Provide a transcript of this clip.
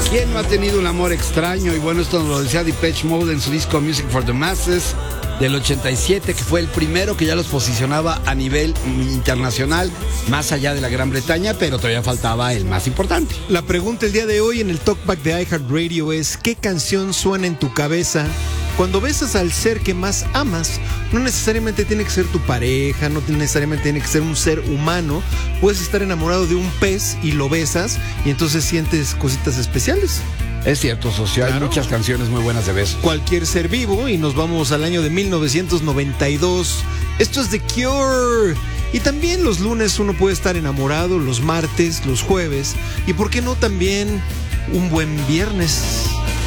¿Quién no ha tenido un amor extraño? Y bueno, esto nos lo decía Depeche Mode en su disco Music for the Masses del 87, que fue el primero que ya los posicionaba a nivel internacional, más allá de la Gran Bretaña, pero todavía faltaba el más importante. La pregunta el día de hoy en el Talkback de iHeartRadio es: ¿qué canción suena en tu cabeza cuando besas al ser que más amas? No necesariamente tiene que ser tu pareja, no necesariamente tiene que ser un ser humano. Puedes estar enamorado de un pez y lo besas y entonces sientes cositas especiales. Es cierto, socio, hay muchas canciones muy buenas de besos. Cualquier ser vivo, y nos vamos al año de 1992. Esto es The Cure. Y también los lunes uno puede estar enamorado, los martes, los jueves, y por qué no también un buen viernes.